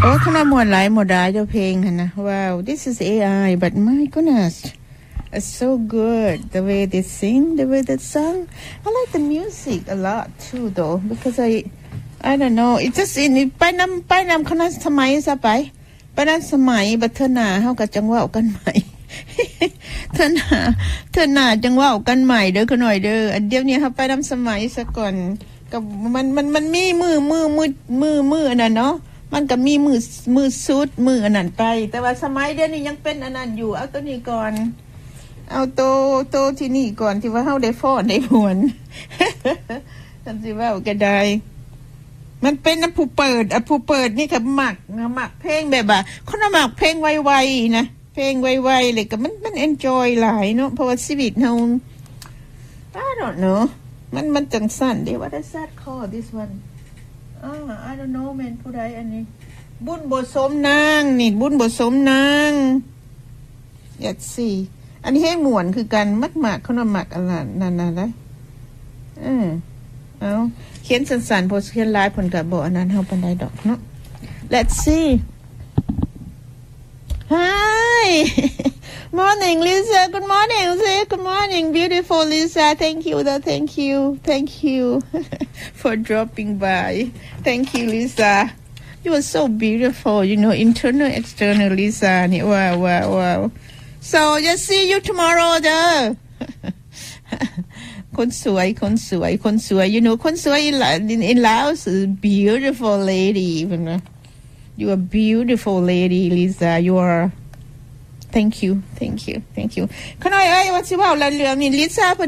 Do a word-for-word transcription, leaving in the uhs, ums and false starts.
ว่าขนาดหมดหลายหมดได้เจ้าเพลงหั่นนะ Wow this is A I but my goodness it's so good the way they sing the way they sing I like the music a lot too though because I I don't know it just in ไปนำไปนำคณะสมัยซะไปไปนั้นสมัยบัดเทอหน้าเฮาก็จังเว้ากันใหม่เทอหน้าเทอหน้าจังเว้ากันใหม่เด้อคือหน่อยเด้ออันเดี๋ยวนี้เฮาไปนำสมัยซะก่อนก็มันมันมันมีมือมือมือมือมืออันนั้นเนาะมันก็มีมือมือสุดมืออันนั้นไปแต่ว่าสมัยเดี๋ยวนี้ยังเป็นอันนั้นอยู่เอาตัวนี้ก่อนเอาโตโตที่นี่ก่อนที่ว่าเฮาได้ฟ้อนได้หวนจังสิว่าก็ได้มันเป็นอันผู้เปิดอันผู้เปิดนี่ก็มักมักเพลงแบบว่าคนมักเพลงไวๆนะเพลงไวๆเลยก็มันมัน enjoy หลายเนาะเพราะว่าชีวิตเฮา I don't know มันมันจังสั่นเด้ว่า does that call this one ah I don't know man ผู้ใดอันนี้บุญบ่สมนางนี่บุญบ่สมนางอยากสิอันนี้ให้ม่วนคือกันมักๆคนมักอันนั้นนั่นๆได้เออเอาเขียนสั้นๆพอเขียนหลายเพิ่นก็บ่อันนั้นเฮาปานใดดอกเนาะ Let's see Hi Morning Lisa Good morning Lisa Good morning beautiful Lisa Thank you though Thank you Thank you for dropping by Thank you Lisa You are so beautiful you know internal external Lisa wow wow wow So just see you tomorrow เด้อคนสวยคนสวยคนสวย you know คนสวย in in Laos is beautiful lady you are beautiful lady Lisa you are thank you thank you thank you ขน้อยเอ้ยว่าสิเว้าเรื่องนี้ Lisa